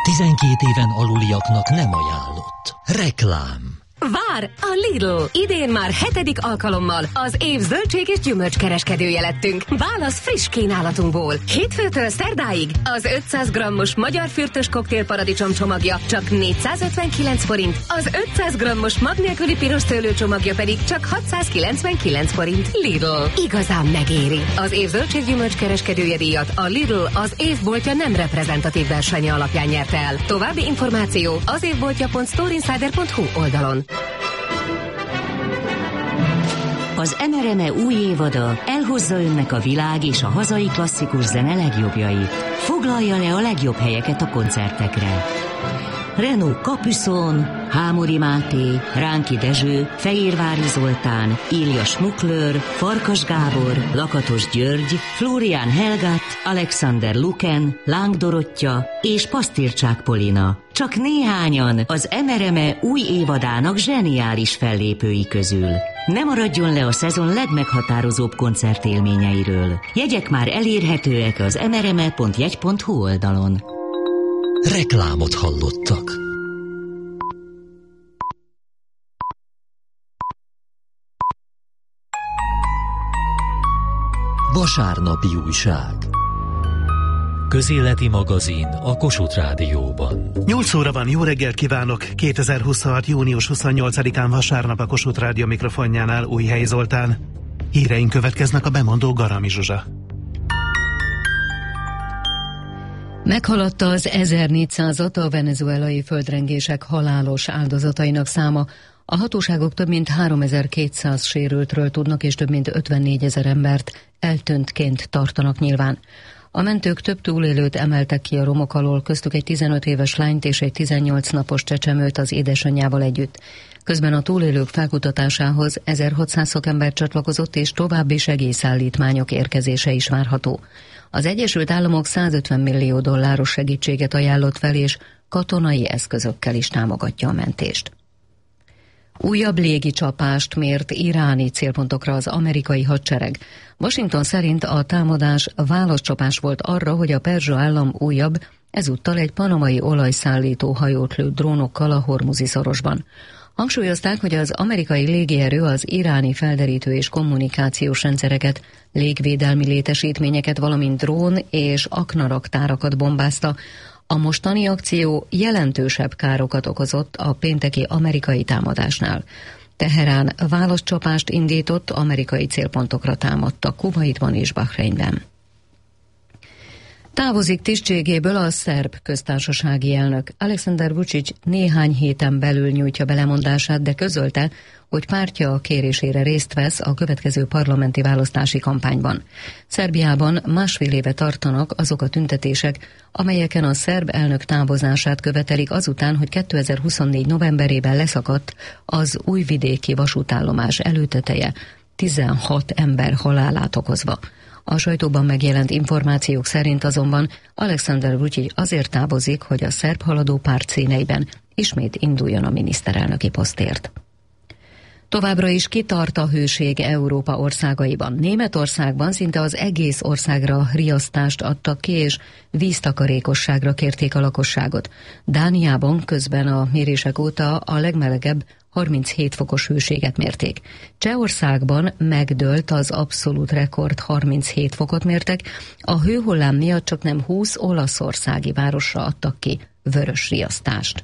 12 éven aluliaknak nem ajánlott. Reklám. Vár! A Lidl! Idén már 7. alkalommal az év zöldség és gyümölcskereskedője lettünk. Válasz friss kínálatunkból. Hétfőtől szerdáig az 500 grammos magyar fürtös koktélparadicsom csomagja csak 459 forint, az 500 grammos mag nélküli piros szőlő csomagja pedig csak 699 forint. Lidl. Igazán megéri. Az év zöldség gyümölcskereskedője díjat a Lidl az évboltja nem reprezentatív versenye alapján nyerte el. További információ az évboltja.storeinsider.hu oldalon. Az MRME új évada elhozza önnek a világ és a hazai klasszikus zene legjobbjait. Foglalja le a legjobb helyeket a koncertekre. Renaud Capuçon, Hámori Máté, Ránki Dezső, Fehérvári Zoltán, Ilja Schmuckler, Farkas Gábor, Lakatos György, Florian Helgat, Alexander Luken, Láng Dorottya és Pasztircsák Polina. Csak néhányan az MRME új évadának zseniális fellépői közül. Ne maradjon le a szezon legmeghatározóbb koncertélményeiről. Jegyek már elérhetőek az mrme.jegy.hu oldalon. Reklámot hallottak. Vasárnapi újság. Közéleti magazin a Kossuth Rádióban. 8 óra van, jó reggelt kívánok! 2026. június 28-án vasárnap a Kossuth Rádió mikrofonjánál Újhelyi Zoltán. Híreink következnek, a bemondó Garami Zsuzsa. Meghaladta az 1400-at a venezuelai földrengések halálos áldozatainak száma. A hatóságok több mint 3200 sérültről tudnak, és több mint 54 000 embert eltűntként tartanak nyilván. A mentők több túlélőt emeltek ki a romok alól, köztük egy 15 éves lányt és egy 18 napos csecsemőt az édesanyjával együtt. Közben a túlélők felkutatásához 1600 szakember csatlakozott, és további segélyszállítmányok érkezése is várható. Az Egyesült Államok $150 millió segítséget ajánlott fel, és katonai eszközökkel is támogatja a mentést. Újabb légicsapást mért iráni célpontokra az amerikai hadsereg. Washington szerint a támadás válaszcsapás volt arra, hogy a perzsa állam újabb, ezúttal egy panamai olajszállító hajót lőtt drónokkal a Hormuzi szorosban. Hangsúlyozták, hogy az amerikai légierő az iráni felderítő és kommunikációs rendszereket, légvédelmi létesítményeket, valamint drón és aknaraktárakat bombázta. A mostani akció jelentősebb károkat okozott a pénteki amerikai támadásnál. Teherán válaszcsapást indított, amerikai célpontokra támadtak Kuwaitban és Bahreinben. Távozik tisztségéből a szerb köztársasági elnök. Alexander Vučić néhány héten belül nyújtja be lemondását, de közölte, hogy pártja kérésére részt vesz a következő parlamenti választási kampányban. Szerbiában másfél éve tartanak azok a tüntetések, amelyeken a szerb elnök távozását követelik azután, hogy 2024. novemberében leszakadt az újvidéki vasútállomás előteteje, 16 ember halálát okozva. A sajtóban megjelent információk szerint azonban Alexander Vučić azért távozik, hogy a szerb haladó párt színeiben ismét induljon a miniszterelnöki posztért. Továbbra is kitart a hőség Európa országaiban. Németországban szinte az egész országra riasztást adtak ki, és víztakarékosságra kérték a lakosságot. Dániában közben a mérések óta a legmelegebb 37 fokos hőséget mérték. Csehországban megdőlt az abszolút rekord, 37 fokot mértek. A hőhullám miatt csaknem 20 olaszországi városra adtak ki vörös riasztást.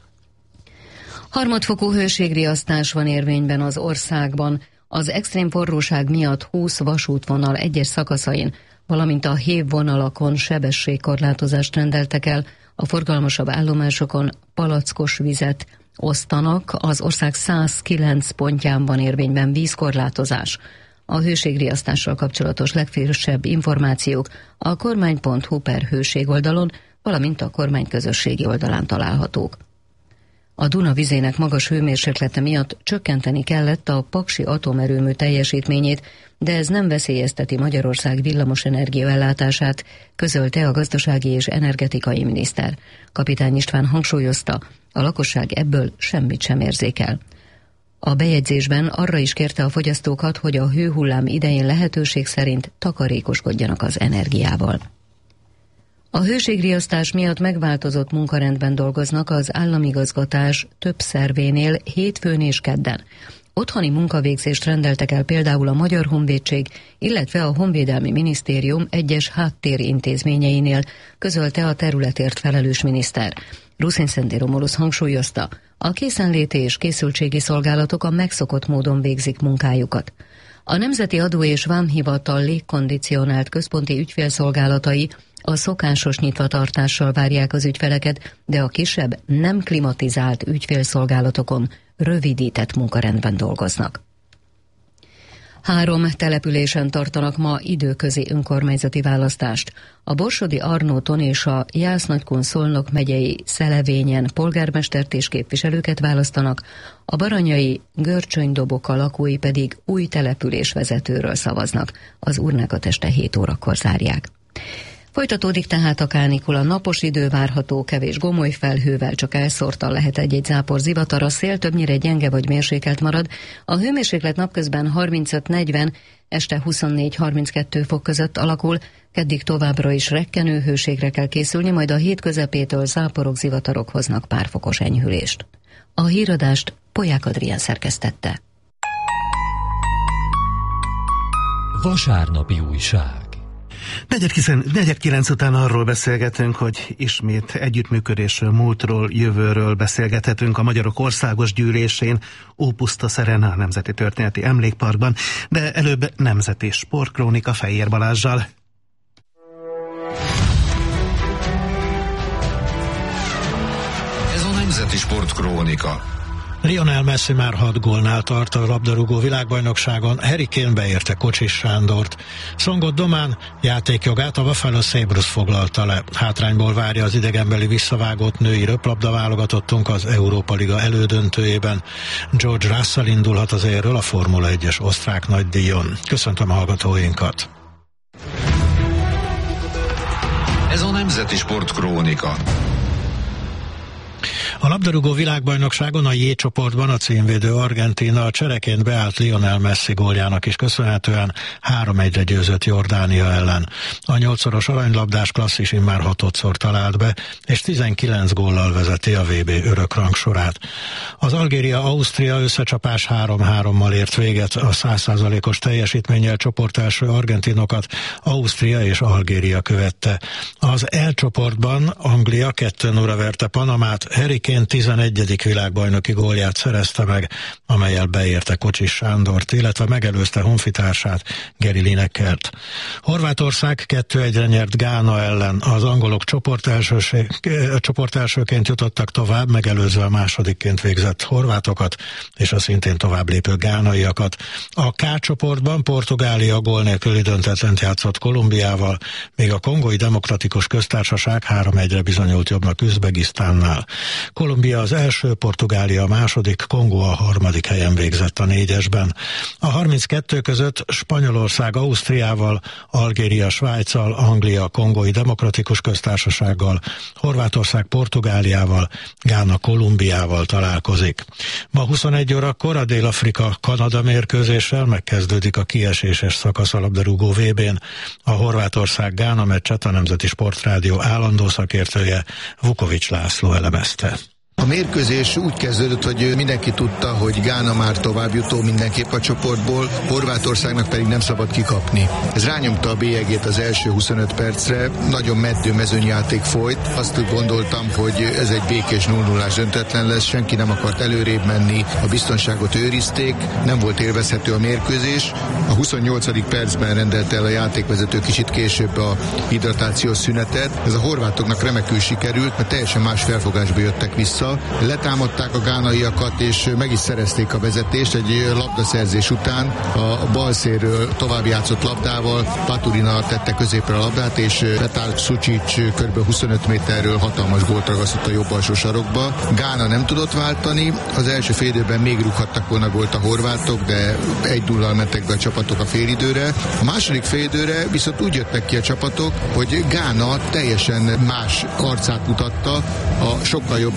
Harmadfokú hőségriasztás van érvényben az országban. Az extrém forróság miatt 20 vasútvonal egyes szakaszain, valamint a hévvonalakon sebességkorlátozást rendeltek el, a forgalmasabb állomásokon palackos vizet osztanak, az ország 109 pontján van érvényben vízkorlátozás. A hőségriasztással kapcsolatos legfrissebb információk a kormány.hu/hőség oldalon, valamint a kormány közösségi oldalán találhatók. A Duna vizének magas hőmérséklete miatt csökkenteni kellett a paksi atomerőmű teljesítményét, de ez nem veszélyezteti Magyarország villamosenergia ellátását, közölte a gazdasági és energetikai miniszter. Kapitány István hangsúlyozta, a lakosság ebből semmit sem érzékel. A bejegyzésben arra is kérte a fogyasztókat, hogy a hőhullám idején lehetőség szerint takarékoskodjanak az energiával. A hőségriasztás miatt megváltozott munkarendben dolgoznak az államigazgatás több szervénél hétfőn és kedden. Otthoni munkavégzést rendeltek el például a Magyar Honvédség, illetve a Honvédelmi Minisztérium egyes háttérintézményeinél, közölte a területért felelős miniszter. Ruszin-Szenty Romulusz hangsúlyozta, a készenléti és készültségi szolgálatok a megszokott módon végzik munkájukat. A Nemzeti Adó és Vámhivatal légkondicionált központi ügyfélszolgálatai a szokásos nyitvatartással várják az ügyfeleket, de a kisebb, nem klimatizált ügyfélszolgálatokon rövidített munkarendben dolgoznak. 3 településen tartanak ma időközi önkormányzati választást. A Borsodi Arnóton és a Jász-Nagykun-Szolnok megyei Szelevényen polgármestert és képviselőket választanak, a baranyai Görcsöny-Doboka lakói pedig új településvezetőről szavaznak. Az urnákat este 7 órakor zárják. Folytatódik tehát a kánikula, napos idő várható, kevés gomoly felhővel, csak elszórtan lehet egy-egy zápor zivatar, a szél többnyire gyenge vagy mérsékelt marad, a hőmérséklet napközben 35-40, este 24-32 fok között alakul, keddig továbbra is rekkenő hőségre kell készülni, majd a hét közepétől záporok, zivatarok hoznak pár fokos enyhülést. A híradást Polyák Adrián szerkesztette. Vasárnapi újság. 4:09 után arról beszélgetünk, hogy ismét együttműködésről, múltról, jövőről beszélgethetünk a Magyarok Országos Gyűlésén, Ópuszta Szerena, a Nemzeti Történeti Emlékparkban, de előbb nemzeti sportkrónika Fejér Balázssal. Ez a Nemzeti Sportkrónika. Lionel Messi már 6 gólnál tart a labdarúgó világbajnokságon, Harry Kane beérte Kocsis Sándort. Szongot Domán játékjogát a Buffalo Sabres foglalta le. Hátrányból várja az idegenbeli visszavágott női röplabda válogatottunk az Európa Liga elődöntőjében. George Russell indulhat az élről a Formula 1-es osztrák nagydíjon. Köszöntöm a hallgatóinkat! Ez a Nemzeti Sportkrónika. A labdarúgó világbajnokságon a J csoportban a címvédő Argentína a csereként beállt Lionel Messi góljának is köszönhetően 3-1-re győzött Jordánia ellen. A 8-szoros aranylabdás klasszis immár 6-szor talált be, és 19 góllal vezeti a VB örökrangsorát. Az Algéria-Ausztria összecsapás 3-3-mal ért véget, a 100%-os teljesítménnyel csoportelső argentinokat Ausztria és Algéria követte. Az L csoportban Anglia 2-0-ra verte Panamát, Harry Kane 11. világbajnoki gólját szerezte meg, amellyel beérte Kocsis Sándort, illetve megelőzte honfitársát, Gary Linekert. Horvátország 2-1-re nyert Gána ellen, az angolok csoportelsőként jutottak tovább, megelőzve a másodikként végzett horvátokat és a szintén tovább lépő gánaiakat. A K csoportban Portugália gól nélküli döntetlent játszott Kolumbiával, míg a Kongói Demokratikus Köztársaság 3-1-re bizonyult jobbnak Üzbegisztánnál. Kolumbia az első, Portugália a második, Kongó a harmadik helyen végzett a 4-esben. A 32 között Spanyolország Ausztriával, Algéria Svájccal, Anglia Kongói Demokratikus Köztársasággal, Horvátország Portugáliával, Gána Kolumbiával találkozik. Ma 21 órakor a Dél-Afrika-Kanada mérkőzéssel megkezdődik a kieséses szakasz a labdarúgó VB-n. A Horvátország-Gána meccset a Nemzeti Sportrádió állandó szakértője Vukovics László elemezte. A mérkőzés úgy kezdődött, hogy mindenki tudta, hogy Gána már továbbjutó mindenképp a csoportból, Horvátországnak pedig nem szabad kikapni. Ez rányomta a bélyegét az első 25 percre, nagyon meddő mezőnyjáték folyt. Azt gondoltam, hogy ez egy békés 0-0-ás döntetlen lesz, senki nem akart előrébb menni, a biztonságot őrizték, nem volt élvezhető a mérkőzés. A 28. percben rendelt el a játékvezető kicsit később a hidratációs szünetet. Ez a horvátoknak remekül sikerült, mert teljesen más felfogásba jöttek vissza. Letámadták a gánaiakat, és meg is szerezték a vezetést egy labdaszerzés után. A balszérről tovább játszott labdával Paturina tette középre a labdát, és Petar Sucic kb. 25 méterről hatalmas gólt ragasztott a jobb alsó sarokba. Gána nem tudott váltani, az első félidőben még rúghattak volna gólt a horvátok, de 1-0-al mentek be a csapatok a félidőre. A második félidőre viszont úgy jöttek ki a csapatok, hogy Gána teljesen más arcát mutatta, a sokkal jobbik arcát,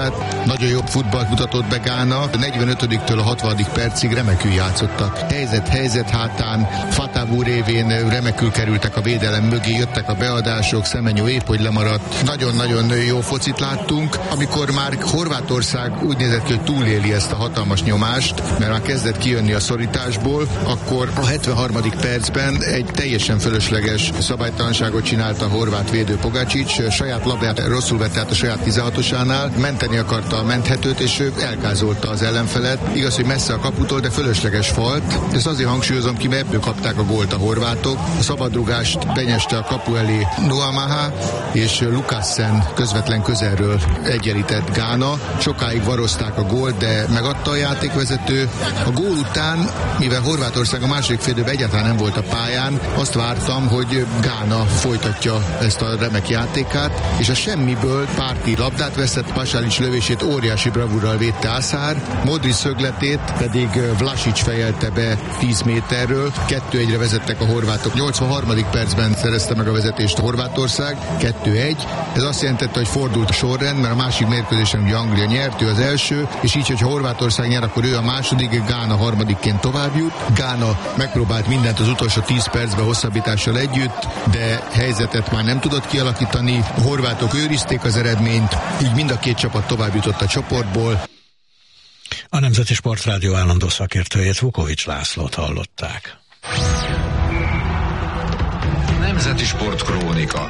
Horvátország. Nagyon jobb futballt mutatott be Gána. 45-től a 60. percig remekül játszottak. Helyzet hátán, Fatawu révén remekül kerültek a védelem mögé, jöttek a beadások, Semenyo épp hogy lemaradt. Nagyon-nagyon jó focit láttunk. Amikor már Horvátország úgy nézett ki, hogy túléli ezt a hatalmas nyomást, mert már kezdett kijönni a szorításból, akkor a 73. percben egy teljesen fölösleges szabálytalanságot csinált a horvát védő Pogačić, saját labdát rosszul vette át a saját 16-osánál, menteni akarta a menthetőt, és ő elgázolta az ellenfelet. Igaz, hogy messze a kaputól, de fölösleges falt. Ezt azért hangsúlyozom ki, mert ebből kapták a gólt a horvátok. A szabadrugást benyeste a kapu elé Nuamaha, és Lukassen közvetlen közelről egyenlített Gána. Sokáig varozták a gólt, de megadta a játékvezető. A gól után, mivel Horvátország a második félidőben egyáltalán nem volt a pályán, azt vártam, hogy Gána folytatja ezt a remek játékát, és a semmiből párti labdát veszett, Pasalic lövését óriási bravúrral védte Asár, Modrić szögletét pedig Vlasic fejelte be 10 méterről. 2-1-re vezettek a horvátok. 83. percben szerezte meg a vezetést a Horvátország, 2-1. Ez azt jelentette, hogy fordult a sorrend, mert a másik mérkőzésen ugye Anglia nyert, ő az első, és így, hogyha Horvátország nyer, akkor ő a második, Gána harmadikként tovább jut. Gána megpróbált mindent az utolsó 10 percben hosszabbítással együtt, de helyzetet már nem tudott kialakítani. A horvátok őrizték az eredményt, így mind a két csapat tovább jutott a csoportból. A Nemzeti Sportrádió állandó szakértőjét, Vukovics Lászlót hallották. Nemzeti Sportkrónika.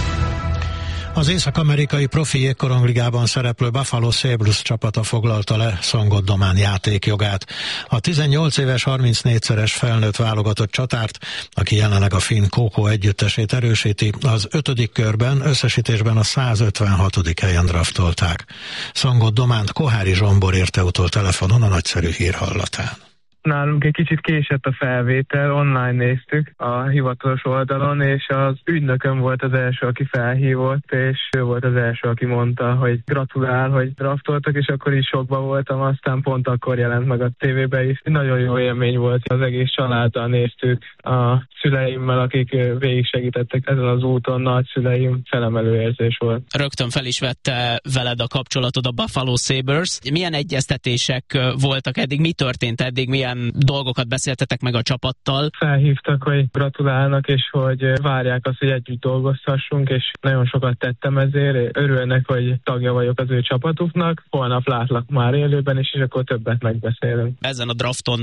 Az észak-amerikai profi jégkorongligában szereplő Buffalo Sabres csapata foglalta le Szongot Domán játékjogát. A 18 éves 34-szeres felnőtt válogatott csatárt, aki jelenleg a finn KK együttesét erősíti, az 5. körben összesítésben a 156. helyen draftolták. Szongot Dománt Kohári Zsombor érte utol telefonon a nagyszerű hír hallatán. Nálunk egy kicsit késett a felvétel, online néztük a hivatalos oldalon, és az ügynököm volt az első, aki felhívott, és ő volt az első, aki mondta, hogy gratulál, hogy draftoltak, és akkor is sokba voltam, aztán pont akkor jelent meg a tévébe is. Nagyon jó élmény volt, az egész családdal néztük, a szüleimmel, akik végig segítettek ezen az úton, nagyszüleim, felemelő érzés volt. Rögtön fel is vette veled a kapcsolatod a Buffalo Sabres. Milyen egyeztetések voltak eddig, mi történt eddig, milyen dolgokat beszéltetek meg a csapattal? Felhívtak, hogy gratulálnak, és hogy várják azt, hogy együtt dolgozhassunk, és nagyon sokat tettem ezért. Örülnek, hogy tagja vagyok az ő csapatuknak. Holnap látlak már élőben, és akkor többet megbeszélünk. Ezen a drafton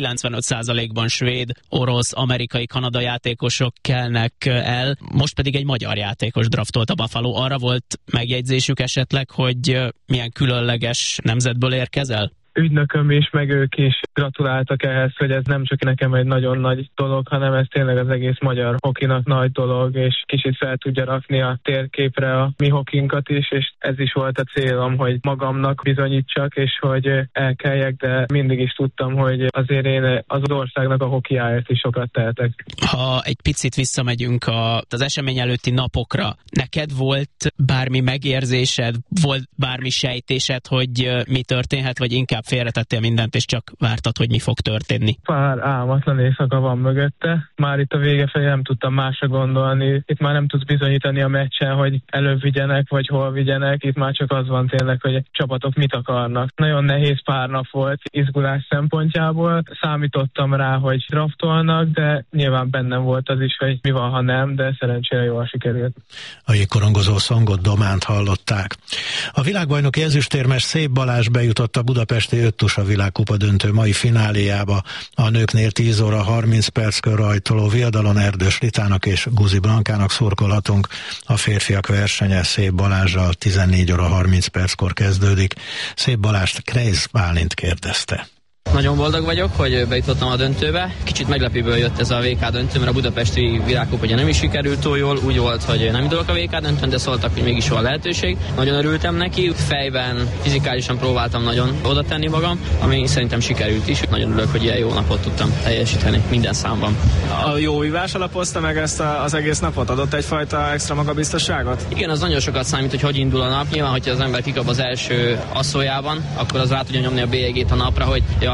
95%-ban svéd, orosz, amerikai, kanada játékosok kelnek el. Most pedig egy magyar játékos draftolt a Buffalo. Arra volt megjegyzésük esetleg, hogy milyen különleges nemzetből érkezel? Ügynököm is, meg ők is gratuláltak ehhez, hogy ez nem csak nekem egy nagyon nagy dolog, hanem ez tényleg az egész magyar hokinak nagy dolog, és kicsit fel tudja rakni a térképre a mi hokinkat is, és ez is volt a célom, hogy magamnak bizonyítsak, és hogy elkeljek, de mindig is tudtam, hogy azért én az országnak a hokiáért is sokat tehetek. Ha egy picit visszamegyünk az esemény előtti napokra, neked volt bármi megérzésed, volt bármi sejtésed, hogy mi történhet, vagy inkább félretettél mindent, és csak vártad, hogy mi fog történni? Pár álmatlan éjszaka van mögötte. Már itt a vége felé nem tudtam másra gondolni. Itt már nem tudsz bizonyítani a meccsen, hogy előbb vigyenek, vagy hol vigyenek. Itt már csak az van tényleg, hogy csapatok mit akarnak. Nagyon nehéz pár nap volt izgulás szempontjából. Számítottam rá, hogy draftolnak, de nyilván bennem volt az is, hogy mi van, ha nem, de szerencsére jól sikerült. A jégkorongozó Szongot Dománt hallották. A világbajnoki ezüstérmes Szép Balázs bejutott a budapesti öttusa világkupa döntő mai fináléjába. A nőknél 10 óra 30 perckor rajtoló viadalon Erdős Ritának és Guzi Blankának szurkolhatunk. A férfiak versenye Szép Balázsral 14 óra 30 perckor kezdődik. Szép Balázst Kreisz Bálint kérdezte. Nagyon boldog vagyok, hogy bejutottam a döntőbe. Kicsit meglepőből jött ez a VK döntő, mert a budapesti világkupa ugye nem is sikerült túl jól. Úgy volt, hogy nem indulok a VK döntőn, de szóltak, hogy mégis van lehetőség. Nagyon örültem neki. Fejben, fizikálisan próbáltam nagyon oda tenni magam, ami szerintem sikerült is. Nagyon örülök, hogy ilyen jó napot tudtam teljesíteni minden számban. A jó vívás alapozta meg ezt az egész napot? Adott egyfajta extra magabiztosságot? Igen, az nagyon sokat számít, hogy indul a nap. Nyilván, hogyha az ember kikap az első asszójában, akkor az rá tudja nyomni a bélyegét a napra, hogy ja,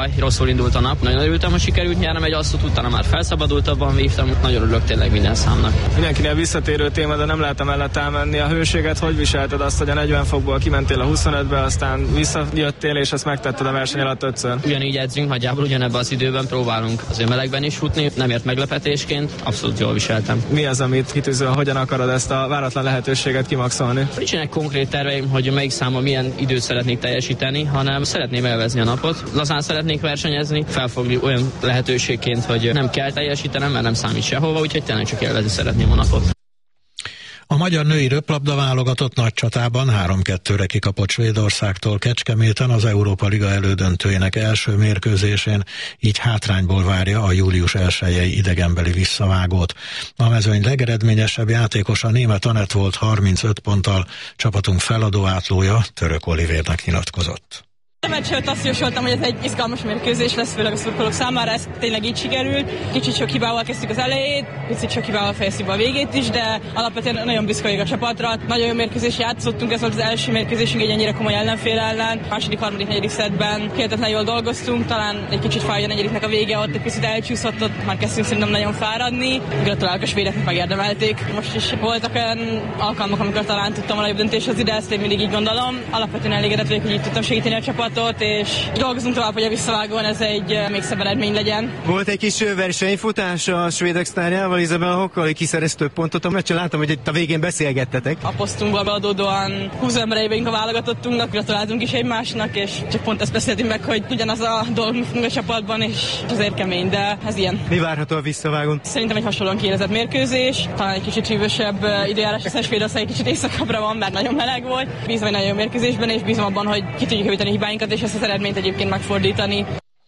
tavaly rosszul indult a nap. Nagyon örültem, hogy sikerült nyernem egy asszút, utána már felszabadultabban vívtam. Nagyon örülök tényleg minden számnak. Mindenkinél visszatérő téma, de nem lehetem mellett elmenni. A hőséget hogy viselted azt, hogy a 40 fokból kimentél a 25-be, aztán visszajöttél, és ezt megtetted a verseny alatt 5-ször? Ugyanígy edzünk, nagyjából ugyanebben az időben próbálunk az melegben is futni, nem ért meglepetésként, abszolút jól viseltem. Mi az, amit kitűzöl, hogyan akarod ezt a váratlan lehetőséget kimaxolni? Nincsenek konkrét terveim, hogy melyik számon milyen időt szeretnék teljesíteni, hanem szeretném élvezni a napot. Lazán szeretnék versenyezni, felfogni olyan lehetőségként, hogy nem kell teljesítenem, mert nem számít sehova, úgyhogy tényleg csak élvezni szeretném a napot. A magyar női röplabda válogatott nagy csatában 3-2-re kikapott Svédországtól Kecskeméten az Európa Liga elődöntőjének első mérkőzésén, így hátrányból várja a július 1-i idegenbeli visszavágót. A mezőny legeredményesebb játékosa német Anett volt 35 ponttal, csapatunk feladó átlója Török Olivérnek nyilatkozott. A meccs előtt azt jósoltam, hogy ez egy izgalmas mérkőzés lesz, főleg a szurkolók számára, ez tényleg így sikerült. Kicsit sok hibával kezdtük az elejét, picit sok hibával fejeztük be a végét is, de alapvetően nagyon büszke vagyok a csapatra. Nagyon jó mérkőzést játszottunk, ez volt az első mérkőzésünk egy ennyire komoly ellenfél ellen. Második, harmadik, negyedik szettben hihetetlen jól dolgoztunk, talán egy kicsit fáj a negyediknek a vége, ott egy picit elcsúszott, ott már kezdtünk szerintem nagyon fáradni. Gratulálok a svédeknek, megérdemelték. Most is voltak olyan alkalmak, amikor talán tudtam a jobb döntéshez ide, ezt én mindig így gondolom. Alapvetően elégedett vagyok, hogy így tudtam segíteni a csapat. És dolgozunk tovább, hogy a visszavágón ez egy még szebb eredmény legyen. Volt egy kis versenyfutás a svédek sztárjával, Izabella Hokkal, kiszerez több pontot a meccsen. Látom, hogy itt a végén beszélgettetek. A posztunkból beadódóan 20 embereibe a válogatottunknak, gratuláltunk is egymásnak, és csak pont ezt beszéltünk meg, hogy ugyanaz a dolgunk a csapatban, és azért kemény, de ez ilyen. Mi várható a visszavágón? Szerintem egy hasonlóan kiélezett mérkőzés, talán egy kicsit hűvösebb időjárás, hiszen Svédország egy kicsit északabbra van, mert nagyon meleg volt. Bízom egy nagyon jó mérkőzésben, és bízom abban, hogy ki tudjuk javítani hibáinkat, és ezt az eredményt egyébként megfordítani.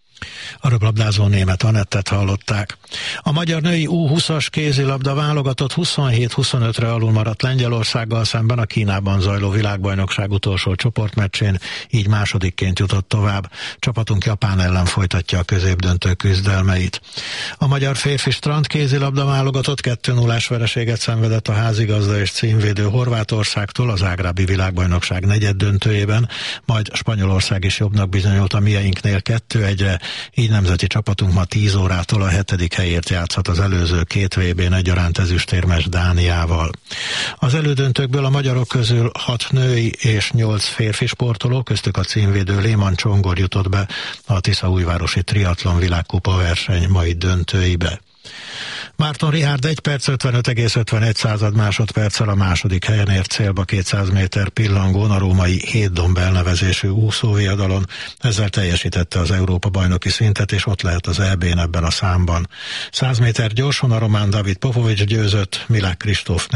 A röplabdázó német Anettet hallották. A magyar női U20-as kézilabda válogatott 27-25-re alul maradt Lengyelországgal szemben a Kínában zajló világbajnokság utolsó csoportmeccsén, így másodikként jutott tovább. Csapatunk Japán ellen folytatja a középdöntő küzdelmeit. A magyar férfi strand kézilabda válogatott 2-0-ás vereséget szenvedett a házigazda és címvédő Horvátországtól a zágrábi világbajnokság negyeddöntőjében, majd Spanyolország is jobbnak bizonyult a mieinknél 2-1-re, így nemzeti csapatunk ma 10 órától a 7. helyért játszhat az előző 2 VB-n egyaránt ezüstérmes Dániával. Az elődöntőkből a magyarok közül 6 női és 8 férfi sportoló, köztük a címvédő Léman Csongor jutott be a Tiszaújvárosi triatlon világkupa verseny mai döntőibe. Márton Richárd 1 perc 55,51 másodperccel a második helyen ért célba 200 méter pillangón a római Hétdomb elnevezésű úszóviadalon, ezzel teljesítette az Európa-bajnoki szintet, és ott lehet az EB-n ebben a számban. 100 méter gyorsan a román David Popovics győzött, Milák Kristóf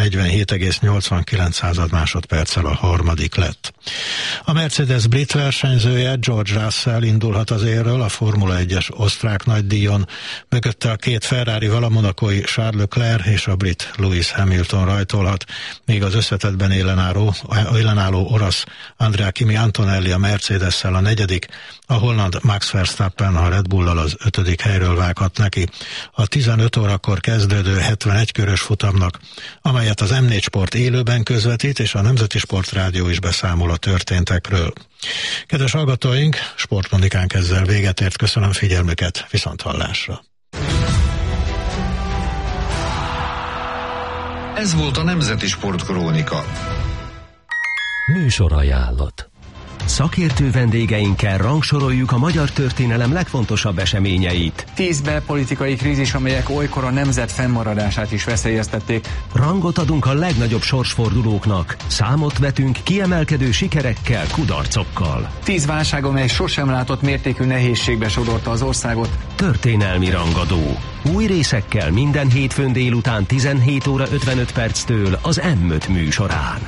47,89 másodperccel a harmadik lett. A Mercedes brit versenyzője George Russell indulhat az élről a Formula 1-es osztrák nagydíjon, mögötte a 2 Ferrari-val a monakói Charles Leclerc és a brit Lewis Hamilton rajtolhat, míg az összetettben élenálló orosz Andrea Kimi Antonelli a Mercedes-szel a 4., a holland Max Verstappen a Red Bull-al az 5. helyről vághat neki. A 15 órakor kezdődő 71 körös futamnak, amelyet az M4 Sport élőben közvetít, és a Nemzeti Sportrádió is beszámol a történtekről. Kedves hallgatóink, Sportkronikánk ezzel véget ért, köszönöm figyelmüket, viszonthallásra. Ez volt a Nemzeti Sportkrónika. Műsorajánlat. Szakértő vendégeinkkel rangsoroljuk a magyar történelem legfontosabb eseményeit. 10 belpolitikai krízis, amelyek olykor a nemzet fennmaradását is veszélyeztették. Rangot adunk a legnagyobb sorsfordulóknak. Számot vetünk kiemelkedő sikerekkel, kudarcokkal. 10 válság, amely sosem látott mértékű nehézségbe sodorta az országot. Történelmi rangadó. Új részekkel minden hétfőn délután 17 óra 55 perctől az M5 műsorán.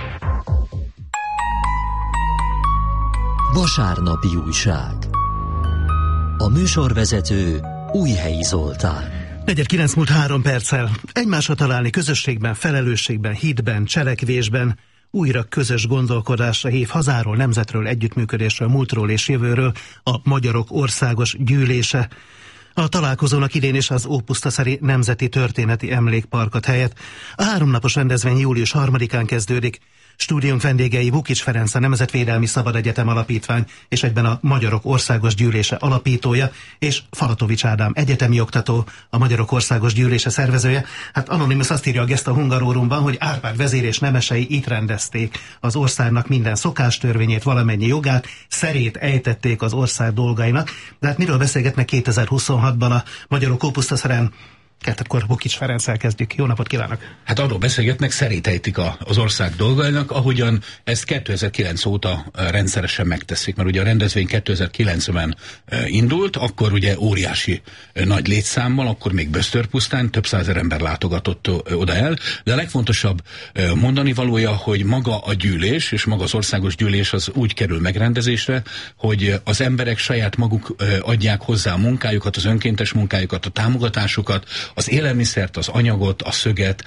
Vasárnapi újság. A műsorvezető Újhelyi Zoltán. 4:09 múlt 3 perccel. Egymásra találni közösségben, felelősségben, hitben, cselekvésben, újra közös gondolkodásra hív hazáról, nemzetről, együttműködésről, múltról és jövőről a Magyarok Országos Gyűlése. A találkozónak idén is az Ópusztaszeri Nemzeti Történeti Emlékpark ad helyet. A 3 napos rendezvény július 3-án kezdődik. Stúdiónk vendégei Vukics Ferenc, a Nemzetvédelmi Szabad Egyetem Alapítvány és egyben a Magyarok Országos Gyűlése alapítója, és Falatovics Ádám egyetemi oktató, a Magyarok Országos Gyűlése szervezője. Hát Anonymous azt írja a Gesta Hungarorumban, hogy Árpád vezér és nemesei itt rendezték az országnak minden szokástörvényét, valamennyi jogát, szerét ejtették az ország dolgainak. De hát miről beszélgetnek 2026-ban a magyarok ópusztaszeren? Akkor Vukics Ferenccel kezdjük. Jó napot kívánok! Hát arról beszélgetnek, szerétejtik az ország dolgainak, ahogyan ezt 2009 óta rendszeresen megteszik, mert ugye a rendezvény 2009-ben indult, akkor ugye óriási nagy létszámmal, akkor még Bösztörpusztán több százezer ember látogatott oda el, de a legfontosabb mondani valója, hogy maga a gyűlés, és maga az országos gyűlés az úgy kerül megrendezésre, hogy az emberek saját maguk adják hozzá a munkájukat, az önkéntes munkájukat, a támogatásukat, az élelmiszert, az anyagot, a szöget,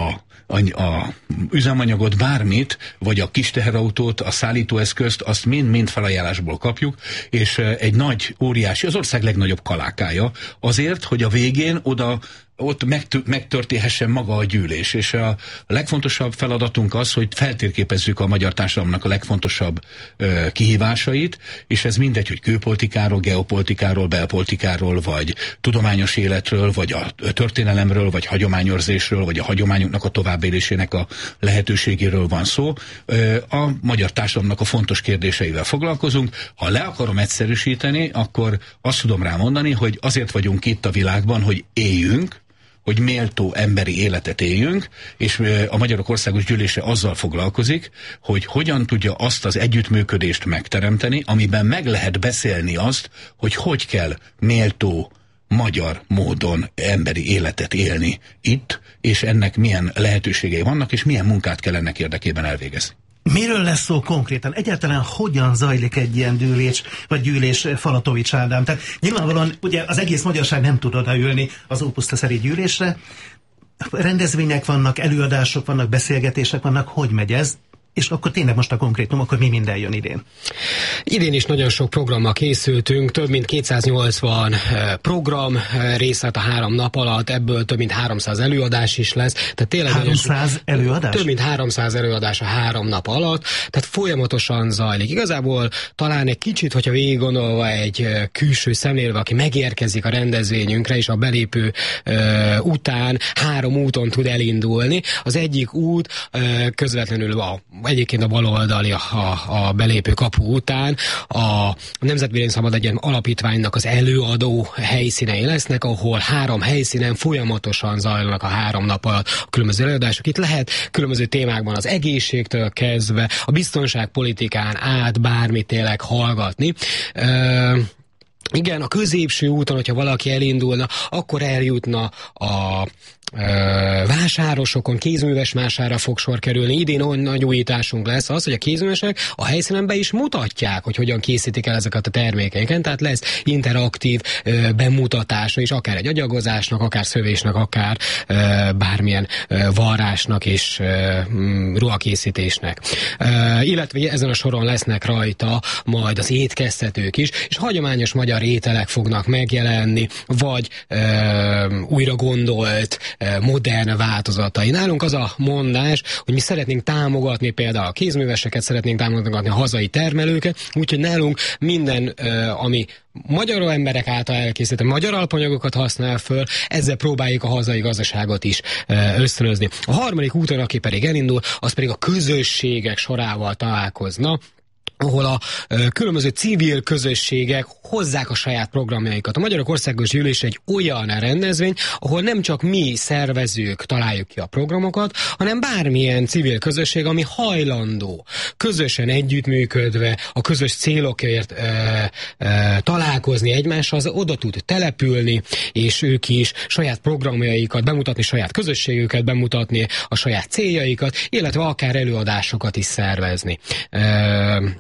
a üzemanyagot, bármit, vagy a kis teherautót, a szállítóeszközt, azt mind felajánlásból kapjuk, és egy nagy, óriási, az ország legnagyobb kalákája azért, hogy a végén ott megtörténhessen maga a gyűlés, és a legfontosabb feladatunk az, hogy feltérképezzük a magyar társadalomnak a legfontosabb kihívásait, és ez mindegy, hogy külpolitikáról, geopolitikáról, belpolitikáról, vagy tudományos életről, vagy a történelemről, vagy hagyományőrzésről, vagy a hagyományoknak a továbbélésének a lehetőségéről van szó. A magyar társadalomnak a fontos kérdéseivel foglalkozunk. Ha le akarom egyszerűsíteni, akkor azt tudom rá mondani, hogy azért vagyunk itt a világban, hogy éljünk, hogy méltó emberi életet éljünk, és a Magyarok Országos Gyűlése azzal foglalkozik, hogy hogyan tudja azt az együttműködést megteremteni, amiben meg lehet beszélni azt, hogy kell méltó magyar módon emberi életet élni itt, és ennek milyen lehetőségei vannak, és milyen munkát kell ennek érdekében elvégezni. Miről lesz szó konkrétan? Egyáltalán hogyan zajlik egy ilyen gyűlés, Falatovics Ádám? Tehát nyilvánvalóan ugye az egész magyarság nem tud odaülni az ópusztaszeri gyűlésre. Rendezvények vannak, előadások vannak, beszélgetések vannak. Hogy megy ez? És akkor tényleg most a konkrétum, akkor mi minden jön idén? Idén is nagyon sok programmal készültünk, több mint 280 program részlet a 3 nap alatt, ebből több mint 300 előadás is lesz. Tehát tényleg 300 előadás? Több mint 300 előadás a 3 nap alatt, tehát folyamatosan zajlik. Igazából talán egy kicsit, hogyha végig gondolva egy külső szemlélve, aki megérkezik a rendezvényünkre, és a belépő után 3 úton tud elindulni. Az egyik út közvetlenül egyébként a baloldali a belépő kapu után a Nemzetvédelmi Szabad Egyetem Alapítványnak az előadó helyszínei lesznek, ahol 3 helyszínen folyamatosan zajlanak a 3 nap alatt a különböző előadások. Itt lehet különböző témákban az egészségtől kezdve, a biztonságpolitikán át bármit tényleg hallgatni. Igen, a középső úton, hogyha valaki elindulna, akkor eljutna a vásárosokon, kézműves vására fog sor kerülni. Idén olyan nagy újításunk lesz az, hogy a kézművesek a helyszínen be is mutatják, hogy hogyan készítik el ezeket a termékeket. Tehát lesz interaktív bemutatása is, akár egy agyagozásnak, akár szövésnek, akár bármilyen varrásnak és ruhakészítésnek. Illetve ezen a soron lesznek rajta majd az étkeztetők is, és hagyományos magyar ételek fognak megjelenni, vagy újra gondolt modern változatai. Nálunk az a mondás, hogy mi szeretnénk támogatni például a kézműveseket, szeretnénk támogatni a hazai termelőket, úgyhogy nálunk minden, ami magyar emberek által elkészített magyar alapanyagokat használ föl, ezzel próbáljuk a hazai gazdaságot is ösztönözni. A harmadik úton, aki pedig elindul, az pedig a közösségek sorával találkozna, ahol a különböző civil közösségek hozzák a saját programjaikat. A Magyarok Országos Gyűlés egy olyan rendezvény, ahol nem csak mi szervezők találjuk ki a programokat, hanem bármilyen civil közösség, ami hajlandó közösen együttműködve a közös célokért találkozni egymással, az oda tud települni, és ők is saját programjaikat bemutatni, saját közösségüket bemutatni, a saját céljaikat, illetve akár előadásokat is szervezni.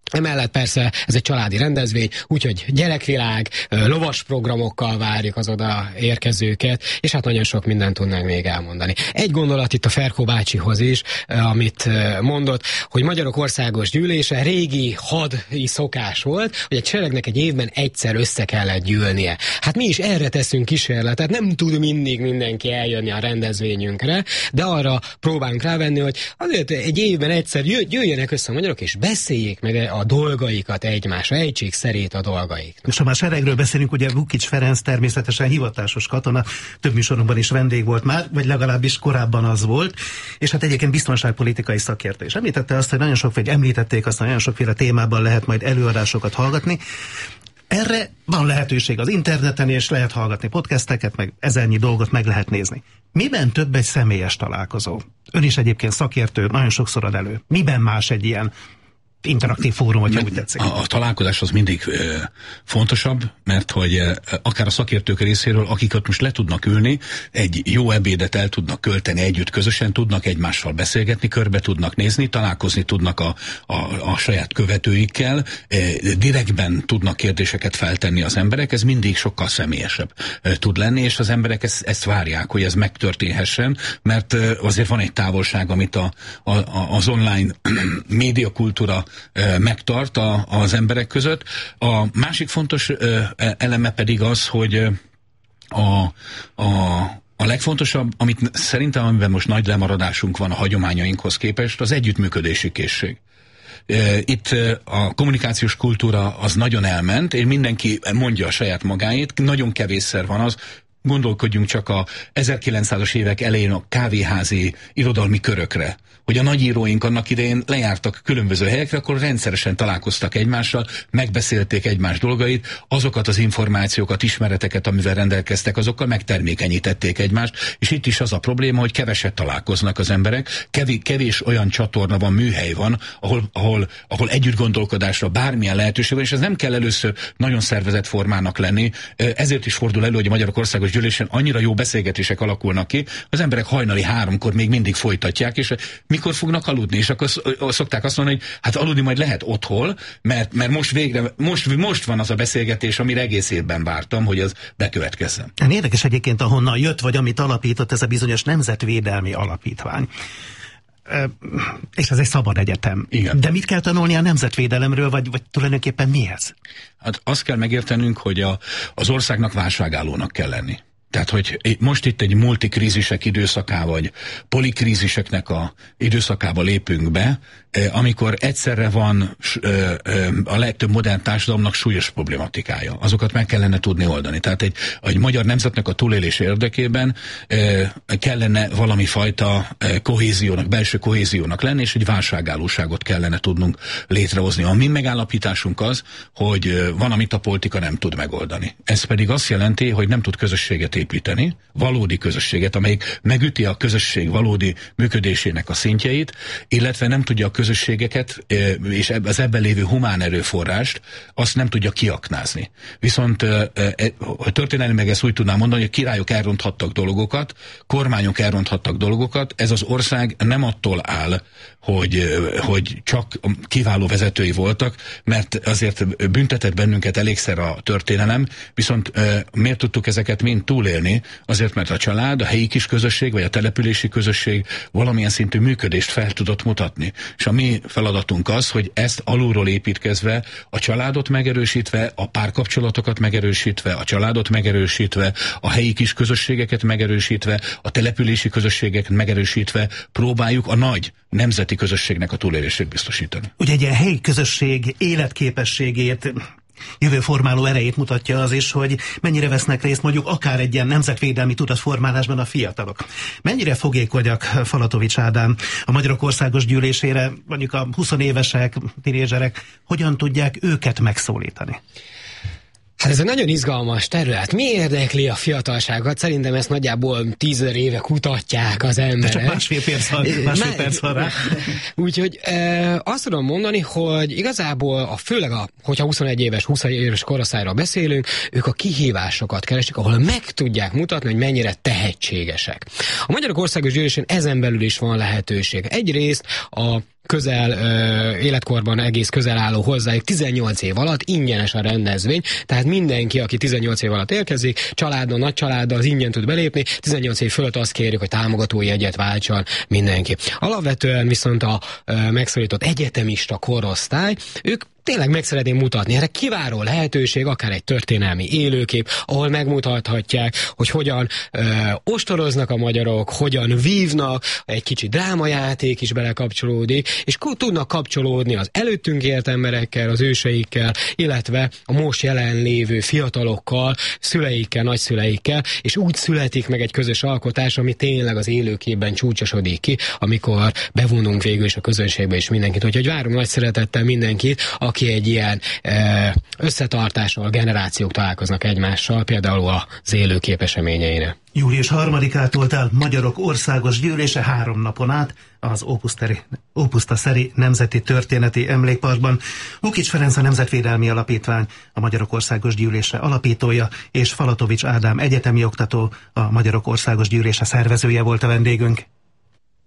Emellett persze ez egy családi rendezvény, úgyhogy gyerekvilág, lovas programokkal várjuk az oda érkezőket, és hát nagyon sok mindent tudnánk még elmondani. Egy gondolat itt a Ferkó bácsihoz is, amit mondott, hogy Magyarok Országos Gyűlése régi hadi szokás volt, hogy egy seregnek egy évben egyszer össze kellett gyűlnie. Hát mi is erre teszünk kísérletet, nem tud mindig mindenki eljönni a rendezvényünkre, de arra próbálunk rávenni, hogy azért egy évben egyszer jöjjenek össze a magyarok, és beszéljék meg a dolgaikat egymásra, ejtsék szerét a dolgaik. És ha már seregről beszélünk, ugye Vukics Ferenc természetesen hivatásos katona, több műsorunkban is vendég volt már, vagy legalábbis korábban az volt, és hát egyébként biztonságpolitikai szakértő. És említette azt, hogy említették azt, hogy nagyon sokféle témában lehet majd előadásokat hallgatni. Erre van lehetőség az interneten, és lehet hallgatni podcasteket, meg ezernyi dolgot meg lehet nézni. Miben több egy személyes találkozó? Ön is egyébként szakértő, nagyon sokszor ad elő. Miben más egy ilyen interaktív fórum, hogyha úgy tetszik? A találkozás az mindig fontosabb, mert hogy akár a szakértők részéről, akik ott most le tudnak ülni, egy jó ebédet el tudnak költeni együtt közösen, tudnak egymással beszélgetni, körbe tudnak nézni, találkozni tudnak a saját követőikkel, direktben tudnak kérdéseket feltenni az emberek, ez mindig sokkal személyesebb tud lenni, és az emberek ezt várják, hogy ez megtörténhessen, mert azért van egy távolság, amit az online médiakultúra megtart az emberek között. A másik fontos eleme pedig az, hogy a legfontosabb, amit szerintem, amiben most nagy lemaradásunk van a hagyományainkhoz képest, az együttműködési készség. Itt a kommunikációs kultúra az nagyon elment, és mindenki mondja a saját magáét, nagyon kevésszer van az, gondolkodjunk csak a 1900-as évek elején a kávéházi irodalmi körökre, hogy a nagyíróink annak idején lejártak különböző helyekre, akkor rendszeresen találkoztak egymással, megbeszélték egymás dolgait, azokat az információkat, ismereteket, amivel rendelkeztek, azokkal megtermékenyítették egymást, és itt is az a probléma, hogy keveset találkoznak az emberek, kevés olyan csatorna van, műhely van, ahol együtt gondolkodásra bármilyen lehetőség van, és ez nem kell először nagyon szervezett formának lenni, ezért is fordul elő, hogy a Magyarok Országos Gyűlésen annyira jó beszélgetések alakulnak ki, az emberek hajnali 3-kor még mindig folytatják, és mikor fognak aludni, és akkor szokták azt mondani, hogy hát aludni majd lehet otthon, mert most végre, most van az a beszélgetés, amire egész évben vártam, hogy az bekövetkezzen. Érdekes egyébként, ahonnan jött, vagy amit alapított ez a bizonyos Nemzetvédelmi Alapítvány. És ez egy szabad egyetem. Igen. De mit kell tanulni a nemzetvédelemről, vagy tulajdonképpen mi ez? Hát azt kell megértenünk, hogy az országnak válságállónak kell lenni. Tehát, hogy most itt egy multikrízisek időszakába, vagy polikríziseknek a időszakába lépünk be, amikor egyszerre van a legtöbb modern társadalomnak súlyos problematikája. Azokat meg kellene tudni oldani. Tehát egy magyar nemzetnek a túlélés érdekében kellene valami fajta kohéziónak, belső kohéziónak lenni, és egy válságállóságot kellene tudnunk létrehozni. A mi megállapításunk az, hogy van, amit a politika nem tud megoldani. Ez pedig azt jelenti, hogy nem tud közösséget építeni, valódi közösséget, amelyik megüti a közösség valódi működésének a szintjeit, illetve nem tudja a közösségeket és az ebben lévő humán erőforrást azt nem tudja kiaknázni. Viszont történelmileg ezt úgy tudnám mondani, hogy királyok elronthattak dolgokat, kormányok elronthattak dolgokat, ez az ország nem attól áll, hogy csak kiváló vezetői voltak, mert azért büntetett bennünket elégszer a történelem, viszont miért tudtuk ezeket mind túlélni? Azért, mert a család, a helyi kis közösség, vagy a települési közösség valamilyen szintű működést fel tudott mutatni. És a mi feladatunk az, hogy ezt alulról építkezve, a családot megerősítve, a párkapcsolatokat megerősítve, a családot megerősítve, a helyi kis közösségeket megerősítve, a települési közösségeket megerősítve próbáljuk a nagy nemzeti közösségnek a túlélését biztosítani. Ugye egy helyi közösség életképességét, jövőformáló erejét mutatja az is, hogy mennyire vesznek részt mondjuk akár egy ilyen nemzetvédelmi tudatformálásban a fiatalok. Mennyire fogékonyak Falatovics Ádám a Magyarok Országos Gyűlésére, mondjuk a 20 évesek, tinédzserek, hogyan tudják őket megszólítani? Hát ez egy nagyon izgalmas terület. Mi érdekli a fiatalságot? Szerintem ezt nagyjából 10 éve kutatják az emberek. De csak másfél perc van rá. Úgyhogy azt tudom mondani, hogy igazából főleg hogyha 21 éves, 20 éves korosztályról beszélünk, ők a kihívásokat keresik, ahol meg tudják mutatni, hogy mennyire tehetségesek. A Magyarok Országos Gyűlésén ezen belül is van lehetőség. Egyrészt a életkorban egész közel álló hozzájuk 18 év alatt ingyenes a rendezvény, tehát mindenki, aki 18 év alatt érkezik, családdal, nagy családdal, az ingyen tud belépni, 18 év fölött azt kérjük, hogy támogatói jegyet váltson mindenki. Alapvetően viszont a megszólított egyetemista korosztály, ők tényleg meg szeretném mutatni. Erre kiváló lehetőség, akár egy történelmi élőkép, ahol megmutathatják, hogy hogyan ostoroznak a magyarok, hogyan vívnak, egy kicsit drámajáték is belekapcsolódik, és tudnak kapcsolódni az előttünk élt emberekkel, az őseikkel, illetve a most jelenlévő fiatalokkal, szüleikkel, nagyszüleikkel, és úgy születik meg egy közös alkotás, ami tényleg az élőképben csúcsosodik ki, amikor bevonunk végül is a közönségbe is mindenkit. Úgyhogy várunk nagy szeretettel mindenkit, aki egy ilyen összetartással generációk találkoznak egymással, például az élőkép eseményeire. Július 3-ától áll Magyarok Országos Gyűlése 3 napon át az Ópuszta-szeri Nemzeti Történeti Emlékparkban. Lukics Ferenc, a Nemzetvédelmi Alapítvány, a Magyarok Országos Gyűlése alapítója, és Falatovics Ádám egyetemi oktató, a Magyarok Országos Gyűlése szervezője volt a vendégünk.